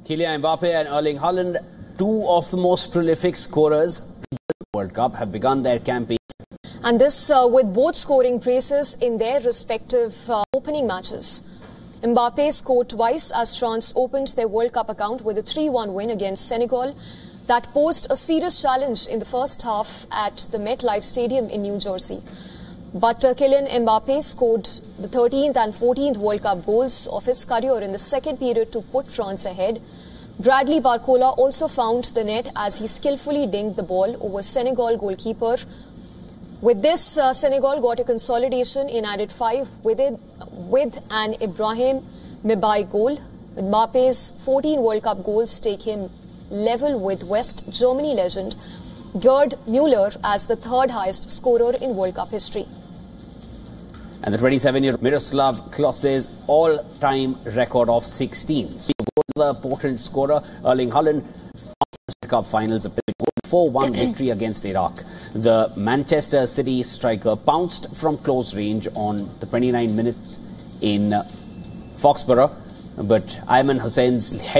Kylian Mbappe and Erling Haaland, two of the most prolific scorers in the World Cup, have begun their campaign. And this with both scoring braces in their respective opening matches. Mbappe scored twice as France opened their World Cup account with a 3-1 win against Senegal that posed a serious challenge in the first half at the MetLife Stadium in New Jersey. But Kylian Mbappe scored the 13th and 14th World Cup goals of his career in the second period to put France ahead. Bradley Barcola also found the net as he skillfully dinged the ball over Senegal goalkeeper. With this, Senegal got a consolidation in added 5 with an Ibrahim Mbaye goal. Mbappe's 14 World Cup goals take him level with West Germany legend Gerd Müller as the third highest scorer in World Cup history. And the 27-year-old Miroslav Klose's all-time record of 16. So the potent scorer Erling Haaland World Cup finals, a 4-1 victory against Iraq. The Manchester City striker pounced from close range on the 29 minutes in Foxborough, but Ayman Hussein's